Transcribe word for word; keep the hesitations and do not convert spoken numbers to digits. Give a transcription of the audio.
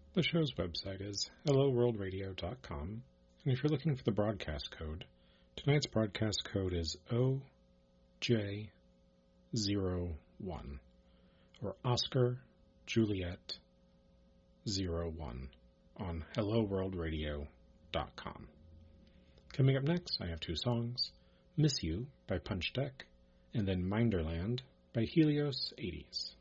The show's website is hello world radio dot com, and if you're looking for the broadcast code, tonight's broadcast code is O J zero one, or Oscar Juliet zero one on hello world radio dot com. Coming up next, I have two songs, Miss You by Punch Deck, and then Minderland by Helios eighties.